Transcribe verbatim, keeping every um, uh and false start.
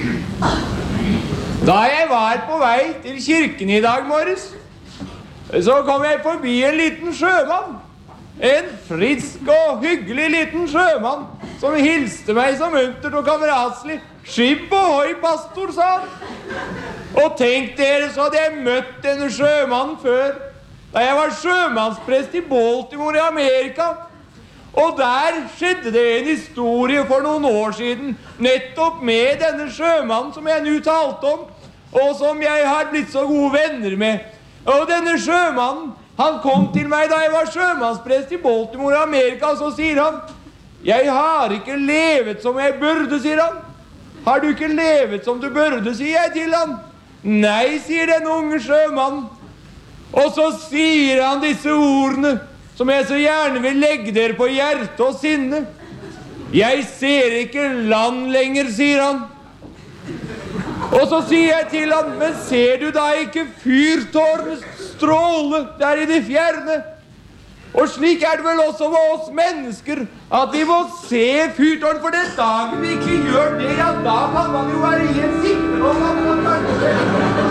Da jeg var på vei til kirken i dag morges, så kom jeg forbi en liten sjømann. En frisk og hyggelig liten sjømann som hilste meg så muntert og kameratslig. Skip ohoi, pastor, sa han. Og tenk dere, så hadde jeg møtt denne sjømannen før, da jeg var sjømannsprest i Baltimore i Amerika. Og der skjedde det en historie for noen år siden, nettopp med denne sjømannen som jeg nå talte om, og som jeg har blitt så gode venner med. Og denne sjømannen, han kom til meg da jeg var sjømannsprest i Baltimore i Amerika, og så sier han, jeg har ikke levet som jeg burde, sier han. Har du ikke levet som du burde, sier jeg til han. Nei, sier den unge sjømannen. Og så sier han disse ordene, som jeg så gjerne vil legge dere på hjerte og sinne. Jeg ser ikke land lenger, sier han. Og så sier jeg til han, men ser du da ikke fyrtårnets stråle der i det fjerne? Og slik er det vel også med oss mennesker, at vi må se fyrtårn, for den dagen vi ikke gjør det, ja, da kan man jo være helt sikker på at man kan